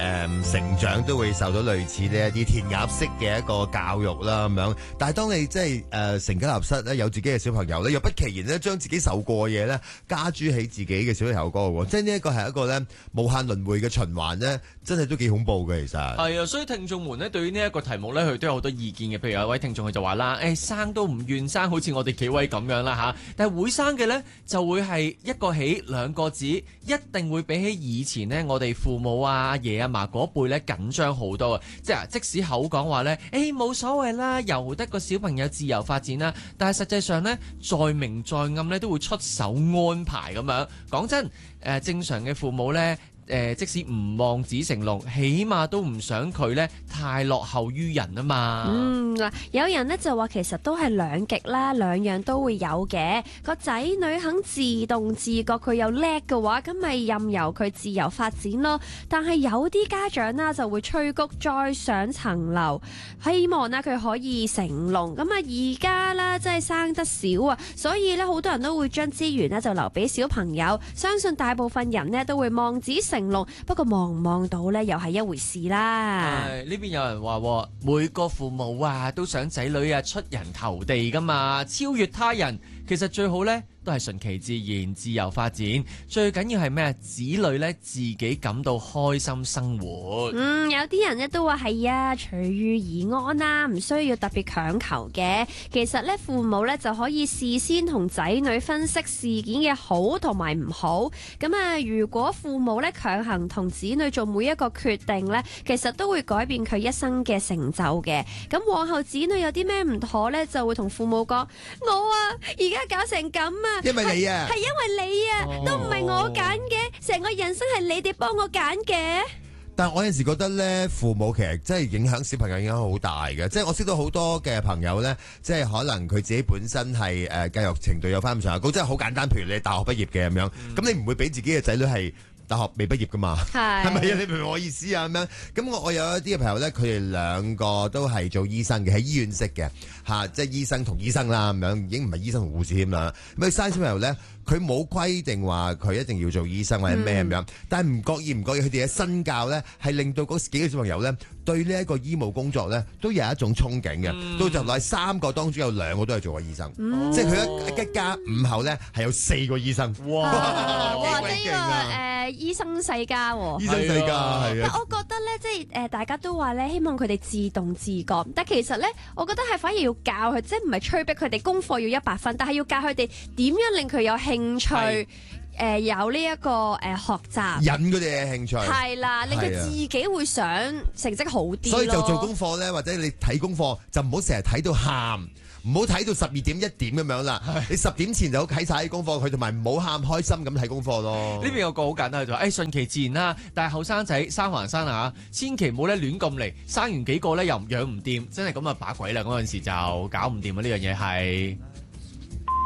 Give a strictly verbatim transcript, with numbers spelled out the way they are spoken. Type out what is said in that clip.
誒成長都會受到類似呢一啲填鴨式嘅一個教育啦咁樣。但係當你即係誒成家立室咧，有自己嘅小朋友咧，又不其然咧將自己受過嘅嘢咧加諸喺自己嘅小朋友嗰度，即係呢一個係一個咧無限輪迴嘅循環咧，真係都幾恐怖嘅其實。 係啊，所以聽眾們咧對於呢一個題目咧，佢都有好多意見嘅。譬如有一位聽眾佢就話啦，誒、哎、生都唔願生，好似我哋幾位咁樣啦嚇。但係會生嘅咧就會係一個起兩個止，一定會比起以前呢，我哋父母啊、阿爺阿嫲嗰輩咧緊張好多啊！即係即使口講話咧，誒冇所謂啦，由得個小朋友自由發展啦，但係實際上咧，在明在暗咧都會出手安排咁樣。講真，誒、呃、正常嘅父母咧。誒，即使唔望子成龍，起碼都唔想佢咧太落後於人啊嘛。 嗯，嗱，有人咧就話其實都係兩極啦，兩樣都會有嘅。個仔女肯自動自覺，佢又叻嘅話，咁咪任由佢自由發展咯。但係有啲家長啦就會催谷再上層樓，希望咧佢可以成龍。咁啊而家啦，真係生得少啊，所以咧好多人都會將資源咧就留俾小朋友。相信大部分人咧都會望子成龍，不過望唔望到呢又係一回事啦。 係呢邊有人話，每個父母啊都想仔女啊出人頭地噶嘛，超越他人。其實最好呢都係順其自然，自由發展。最緊要係咩？子女呢自己感到開心生活。 嗯，有啲人呢都話係啊，隨遇而安啦，唔需要特別強求嘅。其實呢，父母呢就可以事先同仔女分析事件嘅好同埋唔好。咁啊，如果父母呢強行同子女做每一個決定呢，其實都會改變佢一生嘅成就嘅。咁往後子女有啲咩唔妥呢，就會同父母講：我啊，而家搞成咁啊！ 因為你啊， 係因為你啊，哦、都唔係我揀嘅，成個人生係你哋幫我揀嘅。 但係我有時覺得咧，父母其實真係影響小朋友影響好大嘅。即係我識到好多嘅朋友咧，即係可能佢自己本身係誒教育程度有翻咁上下高，即係好簡單。譬如你大學畢業嘅咁樣，咁、嗯、你唔會俾自己嘅仔女係大學未畢業噶嘛？係咪啊？你明唔明我意思啊？咁樣咁我我有一啲嘅朋友咧，佢哋兩個都係做醫生嘅，喺醫院識嘅嚇，即係醫生同醫生啦咁樣，已經唔係醫生同護士添啦。咁佢生小朋友咧，佢冇規定話佢一定要做醫生或者咩咁樣，嗯、但係唔覺意唔覺意，佢哋嘅身教咧係令到嗰幾個小朋友咧對呢一個醫務工作咧都有一種憧憬嘅。嗯、到就來三個當中有兩個都係做過醫生，嗯、即係佢一一家五口咧係有四個醫生。哇！ 哇！呢個誒醫生世家喎， 醫生世家係啊。 但我覺得咧，即係誒大家都話咧，希望佢哋自動自覺，但其實咧，我覺得係反而要教佢，即係唔係催逼佢哋功課要一百分，但係要教佢哋點樣令佢有興趣，誒、呃、有呢、這、一個誒、呃、學習， 引佢哋嘅興趣係啦， 令佢自己會想成績好啲。 所以就做功課咧，或者你睇功課就唔好成日睇到喊。唔好睇到十二點一點咁樣啦，你十點前就好睇晒啲功課佢，同埋唔好喊，開心咁睇功課咯。 呢邊有個好簡單就話，誒、哎、順其自然啦。但係後生仔生還生啊，千祈唔好咧亂咁嚟，生完幾個咧又養唔掂，真係咁啊把鬼啦！嗰陣時就搞唔掂啊！呢樣嘢係。